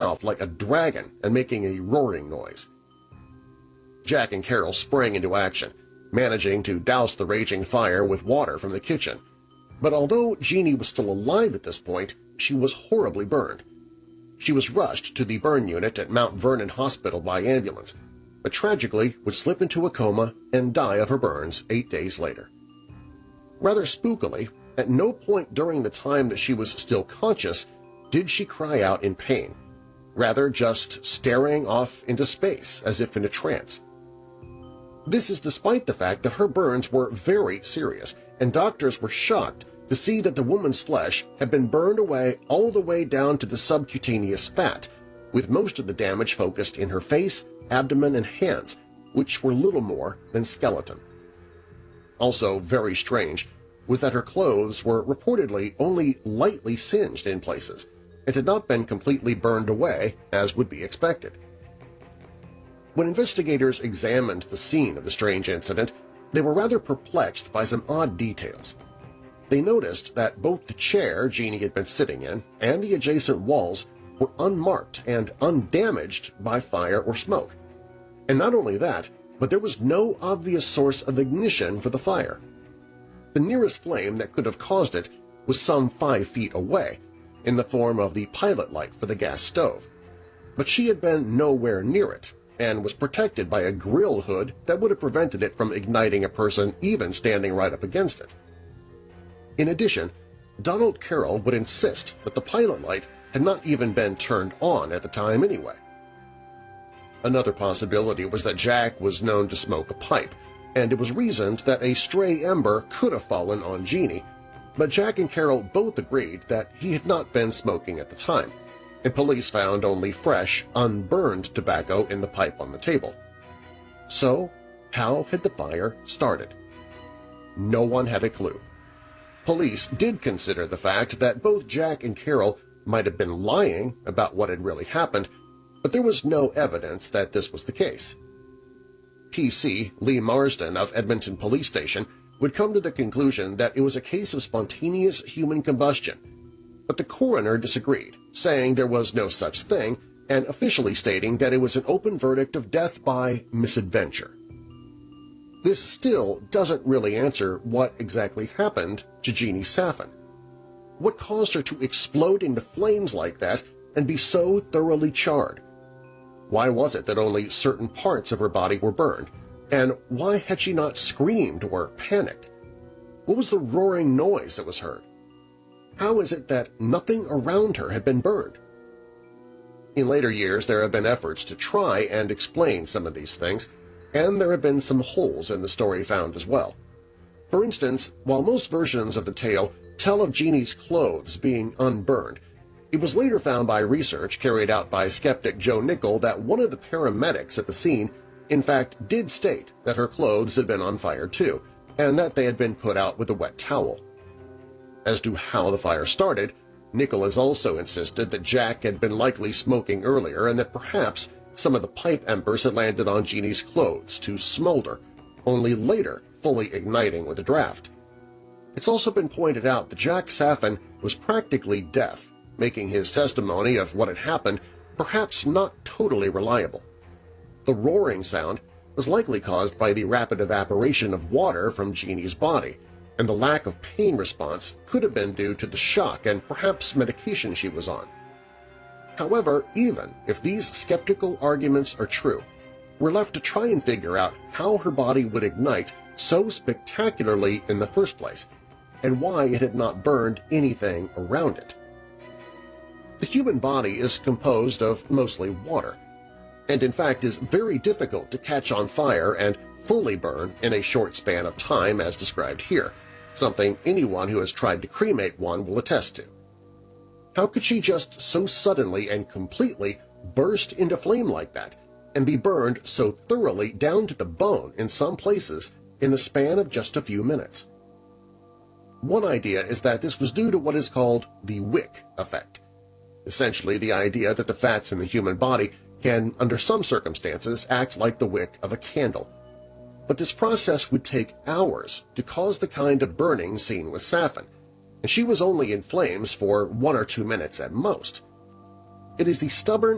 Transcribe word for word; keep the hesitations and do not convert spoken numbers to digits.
mouth like a dragon and making a roaring noise. Jack and Carol sprang into action, managing to douse the raging fire with water from the kitchen. But although Jeannie was still alive at this point, she was horribly burned. She was rushed to the burn unit at Mount Vernon Hospital by ambulance, but tragically would slip into a coma and die of her burns eight days later. Rather spookily, at no point during the time that she was still conscious did she cry out in pain, rather just staring off into space as if in a trance. This is despite the fact that her burns were very serious, and doctors were shocked to see that the woman's flesh had been burned away all the way down to the subcutaneous fat, with most of the damage focused in her face, abdomen, and hands, which were little more than skeleton. Also very strange was that her clothes were reportedly only lightly singed in places and had not been completely burned away as would be expected. When investigators examined the scene of the strange incident, they were rather perplexed by some odd details. They noticed that both the chair Jeannie had been sitting in and the adjacent walls were unmarked and undamaged by fire or smoke. And not only that, but there was no obvious source of ignition for the fire. The nearest flame that could have caused it was some five feet away, in the form of the pilot light for the gas stove. But she had been nowhere near it and was protected by a grill hood that would have prevented it from igniting a person even standing right up against it. In addition, Donald Carroll would insist that the pilot light had not even been turned on at the time anyway. Another possibility was that Jack was known to smoke a pipe, and it was reasoned that a stray ember could have fallen on Jeannie, but Jack and Carol both agreed that he had not been smoking at the time, and police found only fresh, unburned tobacco in the pipe on the table. So, how had the fire started? No one had a clue. Police did consider the fact that both Jack and Carol might have been lying about what had really happened, but there was no evidence that this was the case. P C Lee Marsden of Edmonton Police Station would come to the conclusion that it was a case of spontaneous human combustion, but the coroner disagreed, saying there was no such thing and officially stating that it was an open verdict of death by misadventure. This still doesn't really answer what exactly happened to Jeannie Saffin. What caused her to explode into flames like that and be so thoroughly charred? Why was it that only certain parts of her body were burned? And why had she not screamed or panicked? What was the roaring noise that was heard? How is it that nothing around her had been burned? In later years, there have been efforts to try and explain some of these things, and there have been some holes in the story found as well. For instance, while most versions of the tale tell of Jeannie's clothes being unburned, it was later found by research carried out by skeptic Joe Nickel that one of the paramedics at the scene in fact did state that her clothes had been on fire too, and that they had been put out with a wet towel. As to how the fire started, Nickel has also insisted that Jack had been likely smoking earlier and that perhaps some of the pipe embers had landed on Jeannie's clothes to smolder, only later fully igniting with a draft. It's also been pointed out that Jack Saffin was practically deaf, making his testimony of what had happened perhaps not totally reliable. The roaring sound was likely caused by the rapid evaporation of water from Jeannie's body, and the lack of pain response could have been due to the shock and perhaps medication she was on. However, even if these skeptical arguments are true, we're left to try and figure out how her body would ignite so spectacularly in the first place, and why it had not burned anything around it. The human body is composed of mostly water, and in fact is very difficult to catch on fire and fully burn in a short span of time as described here, something anyone who has tried to cremate one will attest to. How could she just so suddenly and completely burst into flame like that and be burned so thoroughly down to the bone in some places in the span of just a few minutes? One idea is that this was due to what is called the wick effect, essentially the idea that the fats in the human body can, under some circumstances, act like the wick of a candle. But this process would take hours to cause the kind of burning seen with Saffin, and she was only in flames for one or two minutes at most. It is the stubborn